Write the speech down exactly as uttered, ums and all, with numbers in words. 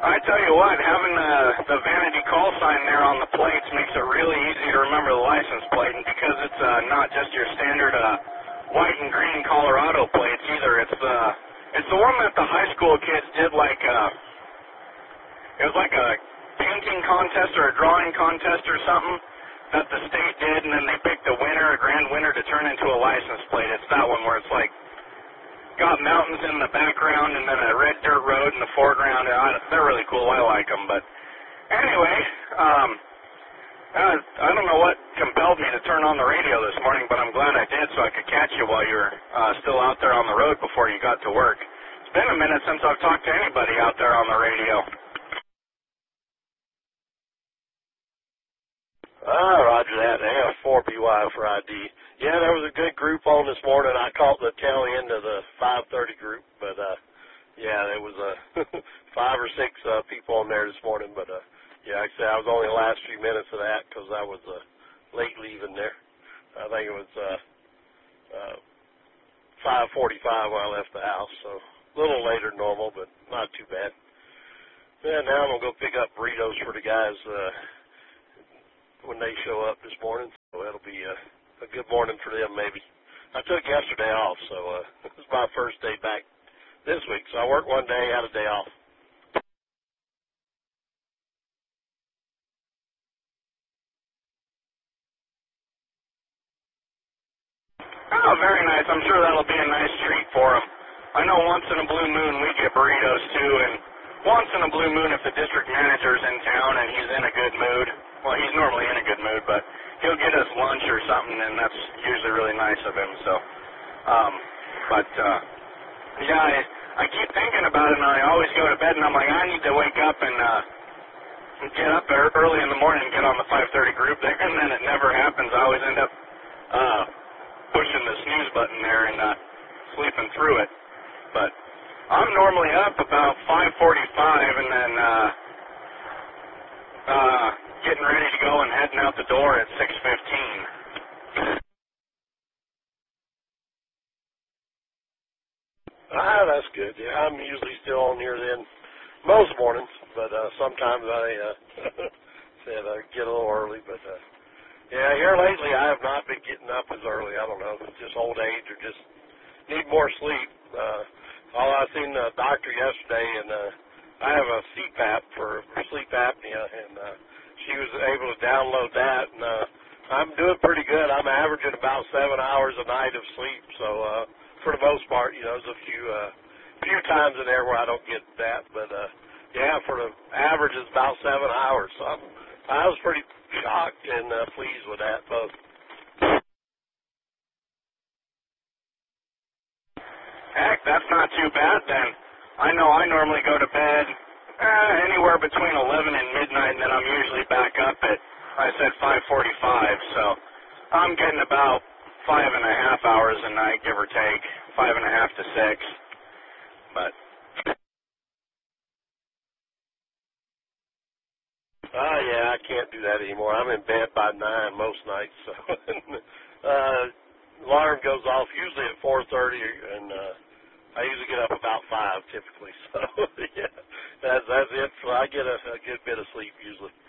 I tell you what, having the, the vanity call sign there on the plates makes it really easy to remember the license plate, and because it's uh, not just your standard uh, white and green Colorado plates either, it's uh, it's the one that the high school kids did like, uh, it was like a painting contest or a drawing contest or something that the state did, and then they picked a winner, a grand winner, to turn into a license plate. It's that one where it's like, got mountains in the background and then a red dirt road in the foreground. I, they're really cool. I like them. But anyway, um, uh, I don't know what compelled me to turn on the radio this morning, but I'm glad I did so I could catch you while you were uh, still out there on the road before you got to work. It's been a minute since I've talked to anybody out there on the radio. Ah, roger that. They have four B Y for I D. Yeah, there was a good group on this morning. I caught the tail end of the five thirty group, but uh, yeah, there was uh, five or six uh, people on there this morning. But uh, yeah, like I said, I was only the last few minutes of that because I was uh, late leaving there. I think it was uh, uh, five forty-five when I left the house, so a little later than normal, but not too bad. Yeah, now I'm gonna go pick up burritos for the guys. Uh, when they show up this morning, so that'll be a, a good morning for them maybe. I took yesterday off, so uh, this is my first day back this week, so I worked one day, had a day off. Oh, very nice. I'm sure that'll be a nice treat for them. I know once in a blue moon we get burritos too, and once in a blue moon if the district manager's in town and he's in a good mood, well, he's normally in a good mood, but he'll get us lunch or something, and that's usually really nice of him. So, um, but uh, yeah, I, I keep thinking about it, and I always go to bed, and I'm like, I need to wake up and uh, get up early in the morning and get on the five thirty group there, and then it never happens. I always end up uh, pushing the snooze button there and uh, sleeping through it. But I'm normally up about five forty-five, and then uh, uh, getting ready to go and heading out the door at six fifteen. Ah, that's good. Yeah, I'm usually still on here then most mornings, but uh, sometimes I uh, said I get a little early. But uh, yeah, here lately I have not been getting up as early. I don't know if it's just old age or just need more sleep. Uh, all I seen the doctor yesterday, and uh, I have a C PAP for, for sleep apnea, and uh, she was able to download that, and uh, I'm doing pretty good. I'm averaging about seven hours a night of sleep, so uh, for the most part, you know, there's a few uh, few times in there where I don't get that, but uh, yeah, for the average is about seven hours. So I'm, I was pretty shocked and uh, pleased with that both. Heck, that's not too bad then. I know I normally go to bed uh, anywhere between eleven and midnight, and then I'm usually back up at, I said five forty-five, so I'm getting about five and a half hours a night, give or take, five and a half to six. But Oh, yeah, I can't do that anymore. I'm in bed by nine most nights, so uh, alarm goes off usually at four thirty, and uh, I usually get up about five typically. So yeah, that's that's it. So I get a, a good bit of sleep usually.